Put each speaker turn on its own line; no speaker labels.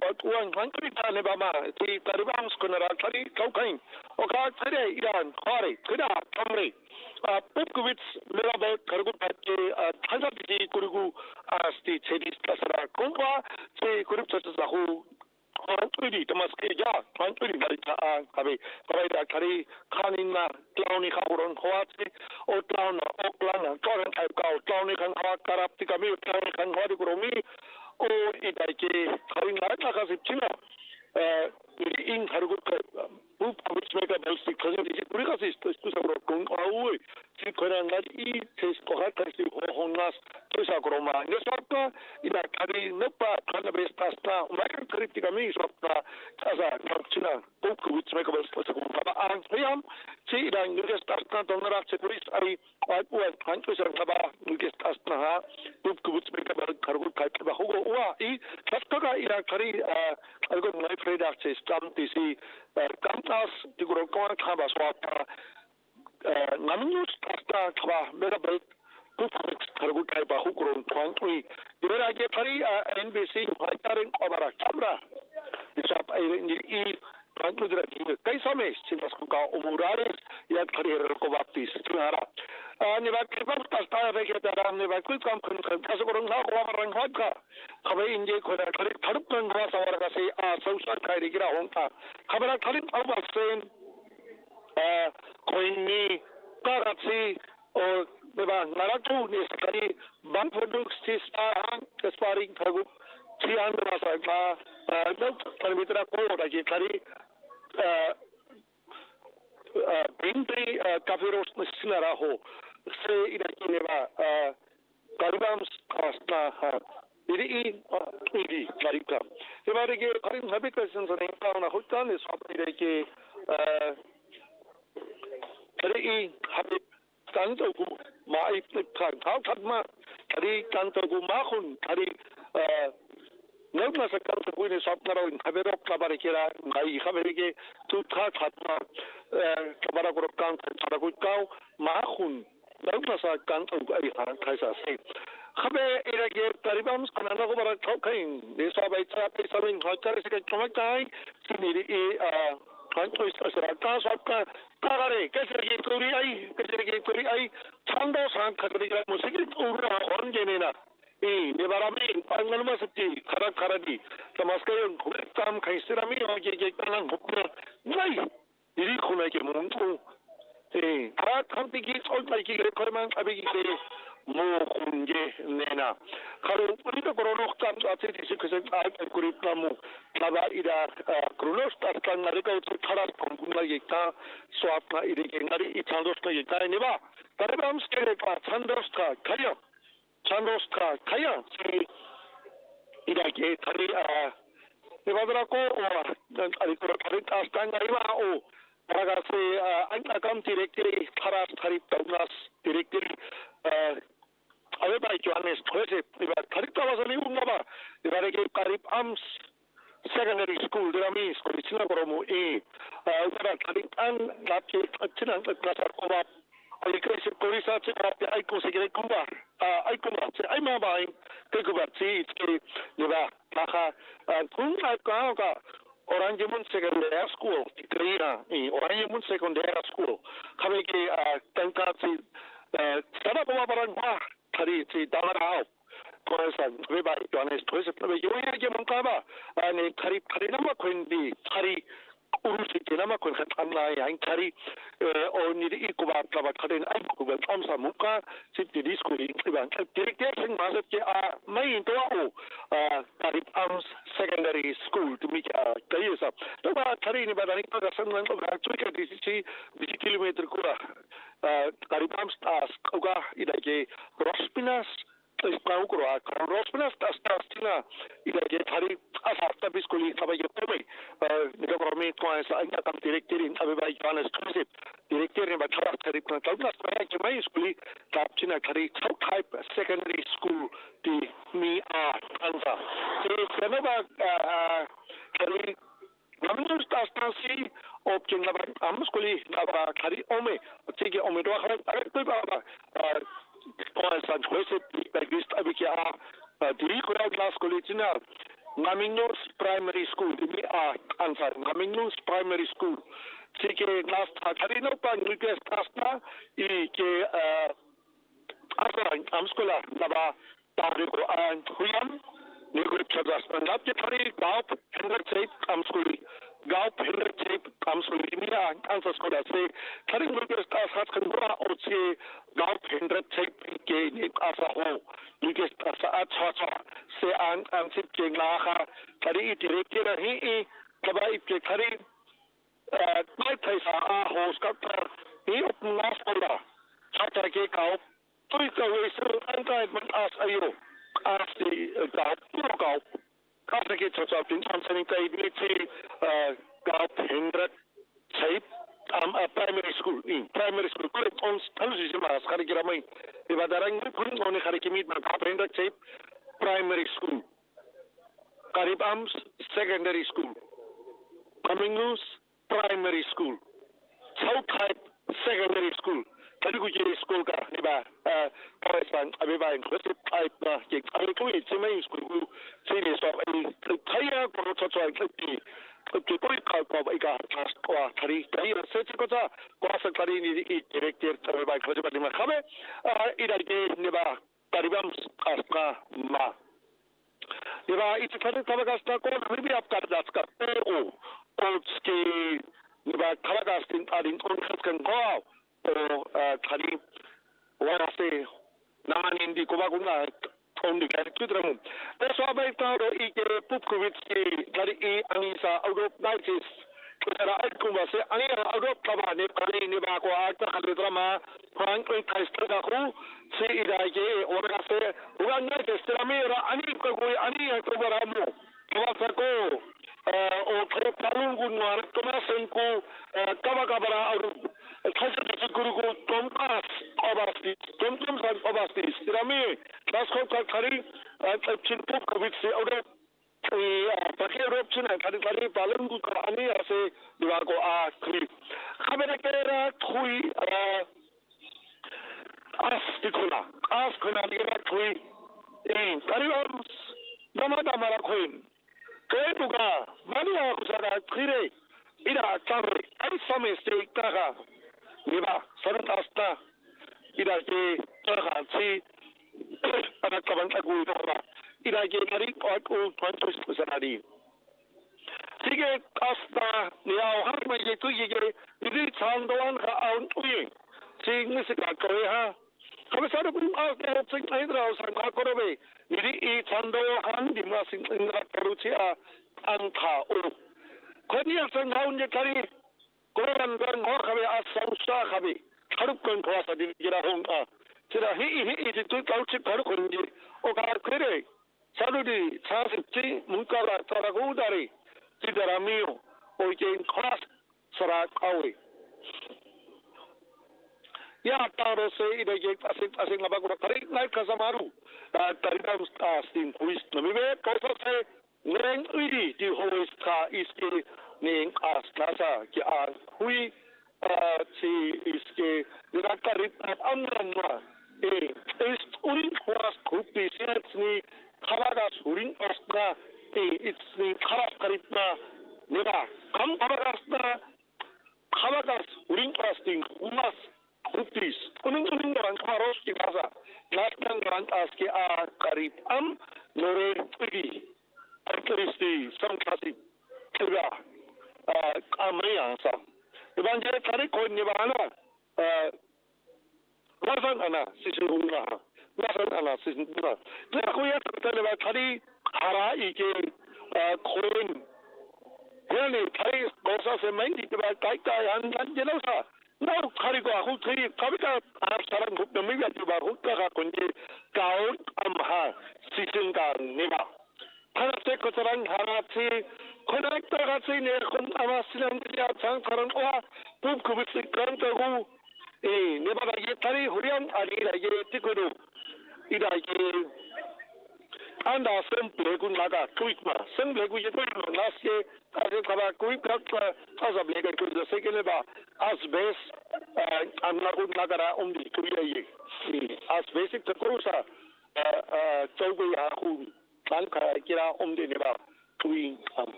tuan country tane bama ti taribang skunara tari kaukain oka tare iran khare kida kamre Pupkowitz merabe kargu pakke thazati kurigu asti chedis kasara kongwa se kurup chasahu Anturi Damaske ja Anturi Marita habe da kari khanina clowni khaburon khwatse o clown o clown toran type ka clowni khan kha karapti kami clown khan khwadi kuromi o idake kharin la ka sipchina in hargu Pupkowitz mega belsi khazin di puri ka sis to sabro kong au si khoran la I tes ko ha kasi honnas to sa kroma nesarta ida kari nepa khana bestasta makan kritika mi sopta kaza china Pupkowitz mega belsi to sa an priam si ida ngestasta donara sepuris ai ai khan to sa kaba ngestasta ha Pupkowitz mega belsi kargu kai ba hogo wa I katka ida kari algo nai freda se stam tisi kantas diguro kon khaba swata naminus tasta khaba mega bel Pupkowitz kargu kai ba hogo twangui dira ge pari NBC hitaring obara kamera isap ai ni Tranquilidad kai sames sinas ko ka umurares ya career ko baptis tunara ni ba ke pas tasta rege taram ni ba kuit kam kan kaso ko rang ko rang hot ka khabe inje ko da kare tharup kan ba sawar ka se sausar kai rigira honka khabara tharin au sen koini karatsi o ba naratu ni skari ban product sista kasparing thagu sian ba sa ka permitra ko da je kari Bintri kafiros mesinara ho se ida kineva karibams asna ha iri karika sebare ke karim habe question sa neka na hutan is ide ke kari habe tanto gu mai kan khatma kari tanto gu ma khun kari Nagna sakar sa kuini sapnaro in kabero kabare kira ngai kabere ke tu khatma kabara group kan sa kau mahun nagna sa kan ai kaisa se khabe ira ke taribams kanana ko bara kain de sa bai cha pe sa min khachar se ke chamakai siniri e kan to isra ka sa ka karare kesere ke kuri ai chando san khadri ga musiki ura on genena ne barami pangal masati kharadi tamaskayon kam khaisirami oge ge kanan hukna nai iri khuna ke muntu ara khamti ki soltai ki rekorman abigi ke mo khunge nena kharu puri to korono kam ati disi khase ai kuri tamu laba ida kronos tatkan ngari ka utu khara khumna ye ka swapna ide ke ngari I chandos ka ye ka ne ba tarabam skere ka chandos ka khayo Chandoska kaya si ida ke tari nevadra ko ari ko tari tastan ariwa o raga se anta kam directory khara tari taunas directory ave bai joanes khoese iba tari tawasani ungaba iba ke karib ams secondary school derami school china koromu ugara tari an lapke china klasa ko ba ai kese korisa se kapte ai conseguir kumba ai kumba se ai ma bai ke kuba si ke niba kha kun ka Orange Moon Secondary School Korea Orange Moon Secondary School kami ke tangka si sana ko barang ba tari si damara koresa weba jones toise plebe yoya ke mangka ba ne tari nama kwendi tari urusi nama kwen khatna yang tari oni ikuba plaba khaden ai ko ga tsamsa muka siti diskuri iban director sing masat ke mai to tari arms secondary school to me kayesa to ba tari ni badani ka sangan ko ga chuika disi 20 kilometer kura tari arms tas uga idake rospinas Isprau kura Rospinas tastina idake tari asarta biskuli sabai tome nika kormi koasa anga kam director in abai jonas concept director ne batara tari kan tauna saya ke mai skuli tapchina tari type secondary school di mi anza so senaba tari namus tasnasi option naba amskuli naba tari ome tege ome do khara tari ba San Jose Bagist Abikia Diri Kura Class Collegiana Ngamingnus Primary School ini answer Ngamingnus Primary School sige last karino pa request asta I ke asarang amskola laba tari ko an huyam ni ko chagas panap ke thari gaap hinder tape amskoli gaap hinder tape amskoli ni answer skola se thari request as hat kan bra o se gaap hinder tape ke ni asa ho request asa acha se an sip ke ngaha thari direct rahi kaba ke thari mai thaisa a hos ka ni upna skola chata ke gaap tôi có về sự anh trai vẫn ayo as the gạo các cái cho chính tham gia cái bị thì gạo hindrat shape primary school có on thằng gì mà khari kira mai thì bà darang pun on khari kimit mà gạo hindrat shape primary school Karib Ams secondary school Kamingus primary school South Type secondary school Tadi kuji school ka, di ba? Kawasan, abi ba inclusive type na, yung ari ko yung simay school ko, sini so ay kaya ko sa sa klipti, klipti ko yung ba ika class ko tari kaya sa ko sa ko sa tari ni director sa ba ko ba di ma kame, idar ke di ba? Karibam aspa ma. Di ba ito tadi tawagas na ko, maybe up ka das ka o ke di ba tawagas din adin on kan ko. Pero tadi warase naman hindi ko ba kung only kaya kudram. Pero sabay tao ike pupkuwit si tadi anisa Europe nights. Kaya ay kumase ani Europe kaba ne kali ni ba ko ata kalidrama Franklin Kaister ako si idaje warase ugan na testramira ani ko ani ko baramo. Kaya ko o kaya talungun war kumasen ko kaba Kaiser Guru Tomkas Obasti, Tomkas Obasti, Rami, Lasko Kari, Chinpuk Kavitsi, Oda, Paki Robchin, and Kari Balangu Kani, I say, Duago A. Kri. Haberakera, Tui, Astikula, Askuna, Tui, in Kariums, Namada Maraquin, Ketuga, Mania Kusara, Kire, Ida Kari, and some mistake, Taha. Iba sarang asta ida ke terhati anak kawan aku itu ida ke dari aku pantus pesanadi. Sige asta niau har mai je tu ye ini chandoan ha aun uye sing ni sika kore ha kami sada pun aku sing aidra sang ka korobe ini chando han di masing indra perucia anta o koni asang haun je kari Koran dan ho khabe asang sa khabe haruk kon khasa di gira hong sira hi itu kau cik haruk kon ji o kar kere saludi chasipti munkara taragu dari tidaramio o jen khas sara kawi ya taro se ide je asing labak ko kare nai kasamaru tarikam astin kuis namibe kosa se neng udi di hois ka iske ning as klasa ki an hui si iske nakarit at amramwa is urin horas kupi sinats ni khalagas urin asna it's ni khalas karitna neba kam khalagasna khalagas urin asting umas kupis uning dan kharos ki basa latkan ran as ki a karib am nore pigi akristi samkasi tiba Amriya sa. Iban je kari ko ni bana wasan ana sisinunga. Wasan ana sisinunga. Je ko ya tale ba kari hara ike koin. Yani kari gosa se mendi ba kai kai an jelo sa. Na kari ko aku tri kabita arab sarang gup na mi ya ba hutta ka konje kaun amha sisinga niba. Kana te ko tarang hara ti Konekta kasi ni kon awas silang dia sang karang oha pub kubisi kanta gu ni ba ye tari hurian ali la ye tikuru ida ye anda semple gun laga quick ma semple gu ye ko las ye ase kaba quick ka asa bleka ku de sekele ba as base amna gun laga umdi kuriya ye as basic to kusa chaugo ya khu kan ka kira om de ne ba tuin